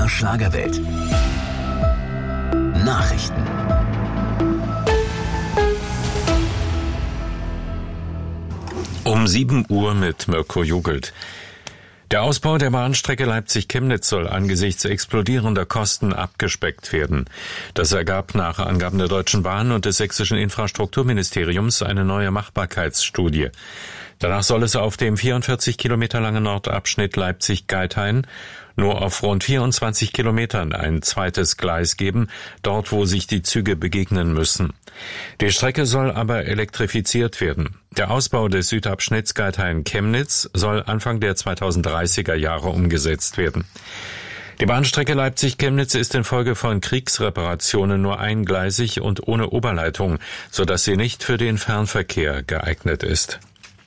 MDR Schlagerwelt. Nachrichten. Um 7 Uhr mit Mirko Jugelt. Der Ausbau der Bahnstrecke Leipzig-Chemnitz soll angesichts explodierender Kosten abgespeckt werden. Das ergab nach Angaben der Deutschen Bahn und des sächsischen Infrastrukturministeriums eine neue Machbarkeitsstudie. Danach soll es auf dem 44 Kilometer langen Nordabschnitt Leipzig-Geithain nur auf rund 24 Kilometern ein zweites Gleis geben, dort wo sich die Züge begegnen müssen. Die Strecke soll aber elektrifiziert werden. Der Ausbau des Südabschnitts Geithain-Chemnitz soll Anfang der 2030er Jahre umgesetzt werden. Die Bahnstrecke Leipzig-Chemnitz ist infolge von Kriegsreparationen nur eingleisig und ohne Oberleitung, sodass sie nicht für den Fernverkehr geeignet ist.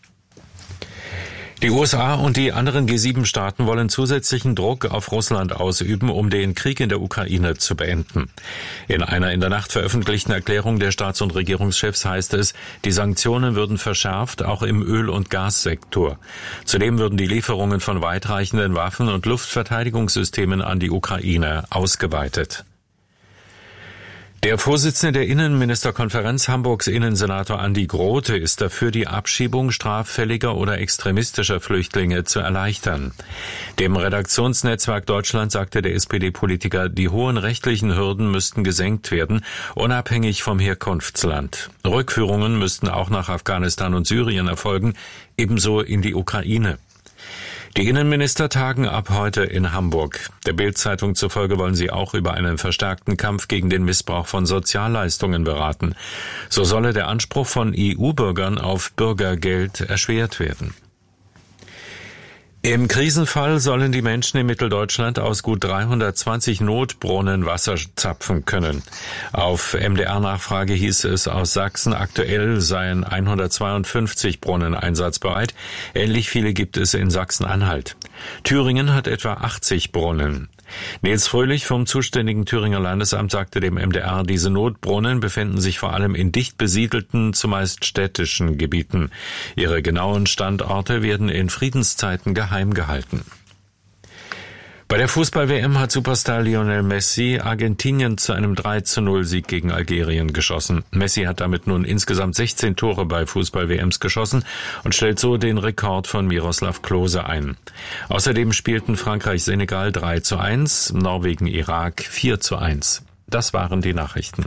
Die USA und die anderen G7-Staaten wollen zusätzlichen Druck auf Russland ausüben, um den Krieg in der Ukraine zu beenden. In einer in der Nacht veröffentlichten Erklärung der Staats- und Regierungschefs heißt es, die Sanktionen würden verschärft, auch im Öl- und Gassektor. Zudem würden die Lieferungen von weitreichenden Waffen und Luftverteidigungssystemen an die Ukraine ausgeweitet. Der Vorsitzende der Innenministerkonferenz, Hamburgs Innensenator Andi Grote, ist dafür, die Abschiebung straffälliger oder extremistischer Flüchtlinge zu erleichtern. Dem Redaktionsnetzwerk Deutschland sagte der SPD-Politiker, die hohen rechtlichen Hürden müssten gesenkt werden, unabhängig vom Herkunftsland. Rückführungen müssten auch nach Afghanistan und Syrien erfolgen, ebenso in die Ukraine. Die Innenminister tagen ab heute in Hamburg. Der Bild-Zeitung zufolge wollen sie auch über einen verstärkten Kampf gegen den Missbrauch von Sozialleistungen beraten. So solle der Anspruch von EU-Bürgern auf Bürgergeld erschwert werden. Im Krisenfall sollen die Menschen in Mitteldeutschland aus gut 320 Notbrunnen Wasser zapfen können. Auf MDR-Nachfrage hieß es aus Sachsen, aktuell seien 152 Brunnen einsatzbereit. Ähnlich viele gibt es in Sachsen-Anhalt. Thüringen hat etwa 80 Brunnen. Nils Fröhlich vom zuständigen Thüringer Landesamt sagte dem MDR, diese Notbrunnen befinden sich vor allem in dicht besiedelten, zumeist städtischen Gebieten. Ihre genauen Standorte werden in Friedenszeiten geheim gehalten. Bei der Fußball-WM hat Superstar Lionel Messi Argentinien zu einem 3:0-Sieg gegen Algerien geschossen. Messi hat damit nun insgesamt 16 Tore bei Fußball-WMs geschossen und stellt so den Rekord von Miroslav Klose ein. Außerdem spielten Frankreich-Senegal 3:1, Norwegen-Irak 4:1. Das waren die Nachrichten.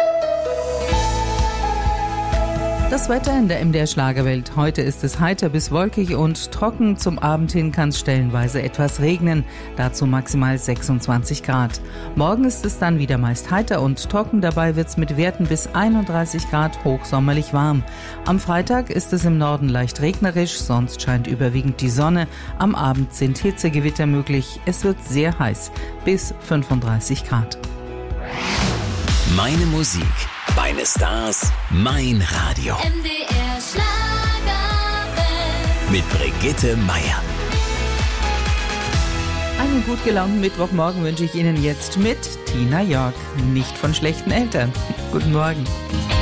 Das Wetter in der MDR Schlagerwelt. Heute ist es heiter bis wolkig und trocken. Zum Abend hin kann es stellenweise etwas regnen. Dazu maximal 26 Grad. Morgen ist es dann wieder meist heiter und trocken. Dabei wird es mit Werten bis 31 Grad hochsommerlich warm. Am Freitag ist es im Norden leicht regnerisch, sonst scheint überwiegend die Sonne. Am Abend sind Hitzegewitter möglich. Es wird sehr heiß, bis 35 Grad. Meine Musik, meine Stars, mein Radio. MDR Schlagerwelt. Mit Brigitte Meier. Einen gut gelaunten Mittwochmorgen wünsche ich Ihnen jetzt mit Tina York. Nicht von schlechten Eltern. Guten Morgen.